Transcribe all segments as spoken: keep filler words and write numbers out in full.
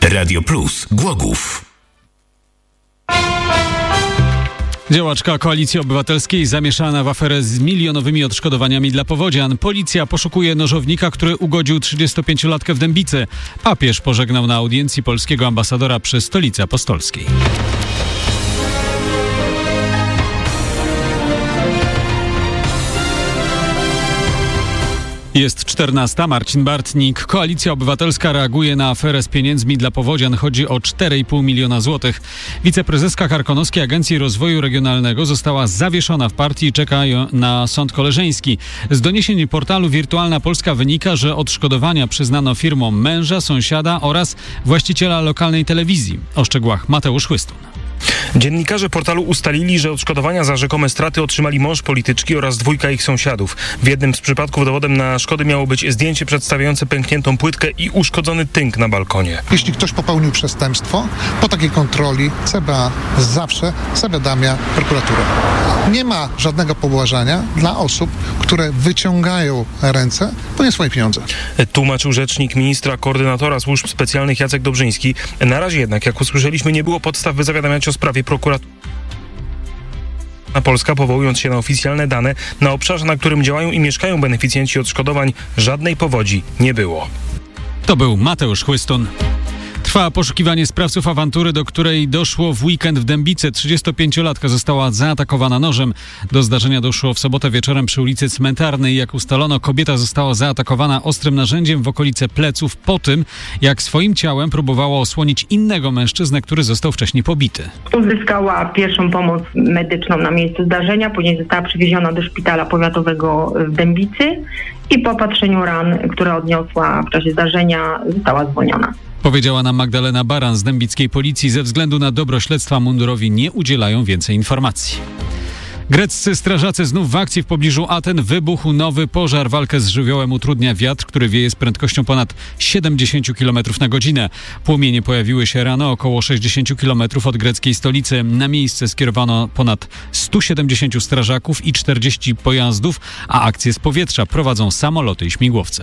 Radio Plus Głogów. Działaczka Koalicji Obywatelskiej zamieszana w aferę z milionowymi odszkodowaniami dla powodzian. Policja poszukuje nożownika, który ugodził trzydziestopięciolatkę w Dębicy. Papież pożegnał na audiencji polskiego ambasadora przy Stolicy Apostolskiej. Jest czternasta. Marcin Bartnik. Koalicja Obywatelska reaguje na aferę z pieniędzmi dla powodzian. Chodzi o cztery i pół miliona złotych. Wiceprezeska Karkonoskiej Agencji Rozwoju Regionalnego została zawieszona w partii i czeka na sąd koleżeński. Z doniesień portalu Wirtualna Polska wynika, że odszkodowania przyznano firmom męża, sąsiada oraz właściciela lokalnej telewizji. O szczegółach Mateusz Chłystun. Dziennikarze portalu ustalili, że odszkodowania za rzekome straty otrzymali mąż polityczki oraz dwójka ich sąsiadów. W jednym z przypadków dowodem na szkody miało być zdjęcie przedstawiające pękniętą płytkę i uszkodzony tynk na balkonie. Jeśli ktoś popełnił przestępstwo, po takiej kontroli C B A zawsze zawiadamia prokuraturę. Nie ma żadnego pobłażania dla osób, które wyciągają ręce po nie swoje pieniądze. Tłumaczył rzecznik ministra koordynatora służb specjalnych Jacek Dobrzyński. Na razie jednak, jak usłyszeliśmy, nie było podstaw, by zawiadamiać o sprawie prokuratury. Polska, powołując się na oficjalne dane, na obszarze, na którym działają i mieszkają beneficjenci odszkodowań, żadnej powodzi nie było. To był Mateusz Chłystun. Trwa poszukiwanie sprawców awantury, do której doszło w weekend w Dębicy. trzydziestopięciolatka została zaatakowana nożem. Do zdarzenia doszło w sobotę wieczorem przy ulicy Cmentarnej. Jak ustalono, kobieta została zaatakowana ostrym narzędziem w okolice pleców po tym, jak swoim ciałem próbowała osłonić innego mężczyznę, który został wcześniej pobity. Uzyskała pierwszą pomoc medyczną na miejscu zdarzenia, później została przywieziona do szpitala powiatowego w Dębicy i po opatrzeniu ran, które odniosła w czasie zdarzenia, została zwolniona. Powiedziała nam Magdalena Baran z dębickiej policji. Ze względu na dobro śledztwa mundurowi nie udzielają więcej informacji. Greccy strażacy znów w akcji w pobliżu Aten. Wybuchł nowy pożar. Walkę z żywiołem utrudnia wiatr, który wieje z prędkością ponad siedemdziesiąt kilometrów na godzinę. Płomienie pojawiły się rano około sześćdziesiąt kilometrów od greckiej stolicy. Na miejsce skierowano ponad stu siedemdziesięciu strażaków i czterdziestu pojazdów, a akcję z powietrza prowadzą samoloty i śmigłowce.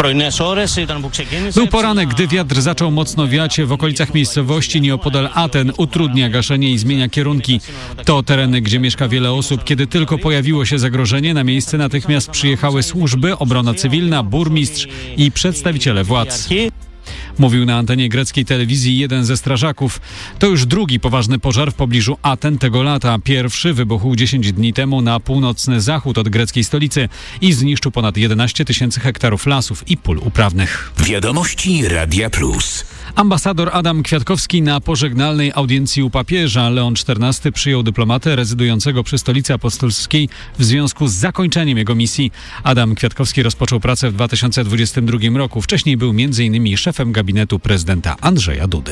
Był poranek, gdy wiatr zaczął mocno wiać w okolicach miejscowości nieopodal Aten. Utrudnia gaszenie i zmienia kierunki. To tereny, gdzie mieszka wiele osób. Kiedy tylko pojawiło się zagrożenie, na miejsce natychmiast przyjechały służby, obrona cywilna, burmistrz i przedstawiciele władz. Mówił na antenie greckiej telewizji jeden ze strażaków. To już drugi poważny pożar w pobliżu Aten tego lata. Pierwszy wybuchł dziesięć dni temu na północny zachód od greckiej stolicy i zniszczył ponad jedenaście tysięcy hektarów lasów i pól uprawnych. Wiadomości Radia Plus. Ambasador Adam Kwiatkowski na pożegnalnej audiencji u papieża. Leon czternasty przyjął dyplomatę rezydującego przy Stolicy Apostolskiej w związku z zakończeniem jego misji. Adam Kwiatkowski rozpoczął pracę w dwa tysiące dwudziestym drugim roku. Wcześniej był między innymi szefem gabinetu prezydenta Andrzeja Dudy.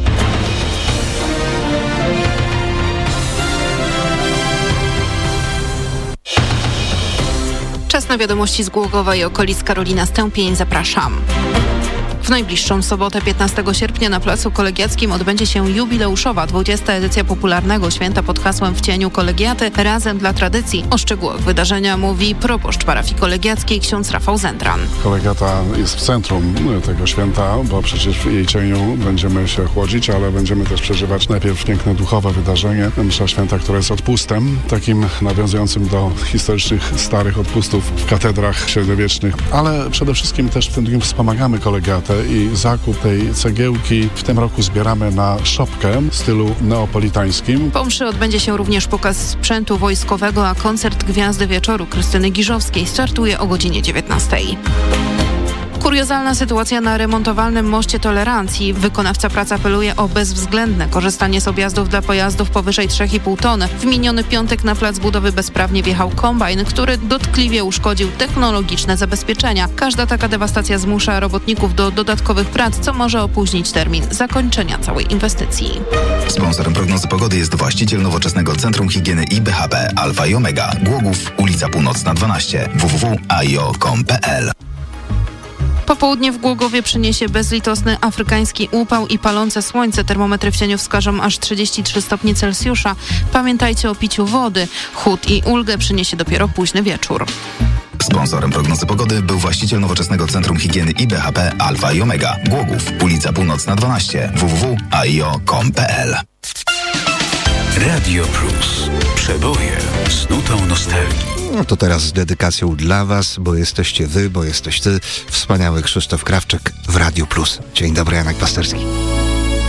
Czas na wiadomości z Głogowa i okolic. Karolina Stępień, zapraszam. W najbliższą sobotę, piętnastego sierpnia, na Placu Kolegiackim odbędzie się jubileuszowa dwudziesta edycja popularnego święta pod hasłem W cieniu kolegiaty, razem dla tradycji. O szczegółach wydarzenia mówi proboszcz parafii kolegiackiej ksiądz Rafał Zendran. Kolegiata jest w centrum tego święta, bo przecież w jej cieniu będziemy się chłodzić, ale będziemy też przeżywać najpierw piękne duchowe wydarzenie, msza święta, która jest odpustem, takim nawiązującym do historycznych, starych odpustów w katedrach średniowiecznych, ale przede wszystkim też w tym drugim wspomagamy kolegiatę i zakup tej cegiełki w tym roku zbieramy na szopkę w stylu neapolitańskim. Po mszy odbędzie się również pokaz sprzętu wojskowego, a koncert Gwiazdy Wieczoru Krystyny Giżowskiej startuje o godzinie dziewiętnastej. Kuriozalna sytuacja na remontowalnym moście Tolerancji. Wykonawca prac apeluje o bezwzględne korzystanie z objazdów dla pojazdów powyżej trzy i pół tony. W miniony piątek na plac budowy bezprawnie wjechał kombajn, który dotkliwie uszkodził technologiczne zabezpieczenia. Każda taka dewastacja zmusza robotników do dodatkowych prac, co może opóźnić termin zakończenia całej inwestycji. Sponsorem prognozy pogody jest właściciel nowoczesnego Centrum Higieny i B H P Alfa i Omega. Głogów, ulica Północna dwanaście, w w w kropka a i o kropka com kropka p l. Popołudnie w Głogowie przyniesie bezlitosny afrykański upał i palące słońce. Termometry w cieniu wskażą aż trzydzieści trzy stopnie Celsjusza. Pamiętajcie o piciu wody. Chłód i ulgę przyniesie dopiero późny wieczór. Sponsorem prognozy pogody był właściciel nowoczesnego Centrum Higieny i B H P Alfa i Omega. Głogów, ulica Północna dwanaście, w w w kropka a i o kropka com kropka p l. Radio Plus. Przeboje z nutą nostalgii. No to teraz z dedykacją dla Was, bo jesteście Wy, bo jesteś Ty. Wspaniały Krzysztof Krawczyk w Radio Plus. Dzień dobry, Janek Pasterski.